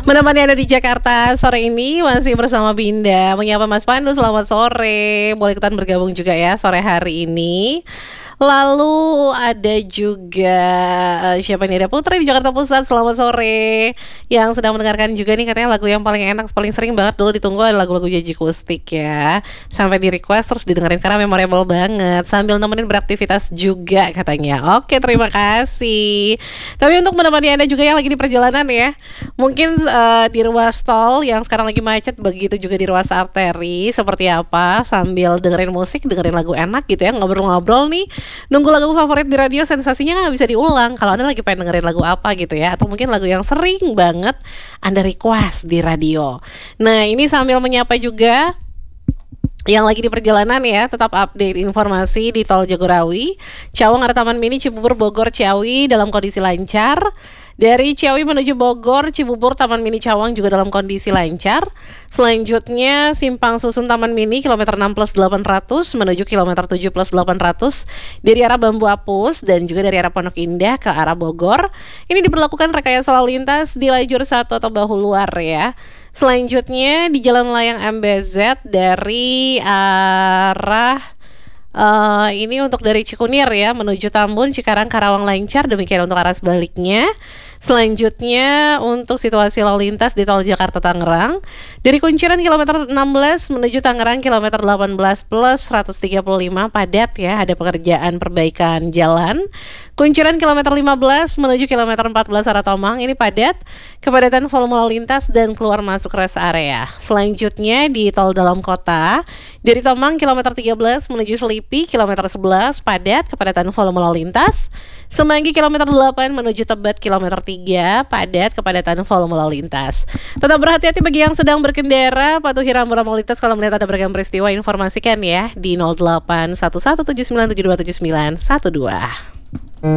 Menemani Anda di Jakarta sore ini masih bersama Binda. Menyapa Mas Pandu, selamat sore. Boleh ikutan bergabung juga ya sore hari ini. Lalu ada juga siapa nih? Ada Putri di Jakarta Pusat, selamat sore. Yang sedang mendengarkan juga nih, katanya lagu yang paling enak, paling sering banget dulu ditunggu adalah lagu-lagu Jaji Kustik ya. Sampai di request terus didengerin karena memorable banget. Sambil nemenin beraktivitas juga katanya. Oke, terima kasih. Tapi untuk menemani Anda juga yang lagi di perjalanan ya, mungkin di ruas tol yang sekarang lagi macet, begitu juga di ruas arteri, seperti apa, sambil dengerin musik, dengerin lagu enak gitu ya, ngobrol-ngobrol nih, nunggu lagu favorit di radio, sensasinya nggak bisa diulang. Kalau Anda lagi pengen dengerin lagu apa gitu ya, atau mungkin lagu yang sering banget Anda request di radio. Nah, ini sambil menyapa juga yang lagi di perjalanan ya, tetap update informasi di Tol Jagorawi, Cawang arah Taman Mini, Cibubur, Bogor, Ciawi dalam kondisi lancar. Dari Ciawi menuju Bogor, Cibubur, Taman Mini Cawang juga dalam kondisi lancar. Selanjutnya Simpang Susun Taman Mini kilometer 6+800 menuju kilometer 7+800 dari arah Bambu Apus dan juga dari arah Pondok Indah ke arah Bogor. Ini diberlakukan rekayasa lalu lintas di lajur 1 atau bahu luar ya. Selanjutnya di Jalan Layang MBZ dari arah ini untuk dari Cikunir ya menuju Tambun, Cikarang, Karawang lancar. Demikian untuk arah sebaliknya. Selanjutnya untuk situasi lalu lintas di Tol Jakarta Tangerang dari Kunciran kilometer 16 menuju Tangerang kilometer 18+135 padat ya, ada pekerjaan perbaikan jalan. Kunciran kilometer 15 menuju kilometer 14 arah Tomang ini padat, kepadatan volume lalu lintas dan keluar masuk rest area. Selanjutnya di tol dalam kota dari Tomang kilometer 13 menuju Selipi kilometer 11 padat, kepadatan volume lalu lintas. Semanggi kilometer 8 menuju Tebet kilometer 3 padat, kepadatan volume lalu lintas. Tetap berhati-hati bagi yang sedang berkendara, patuhi rambu-rambu lalu lintas. Kalau melihat ada beragam peristiwa, informasikan ya di 081179727912.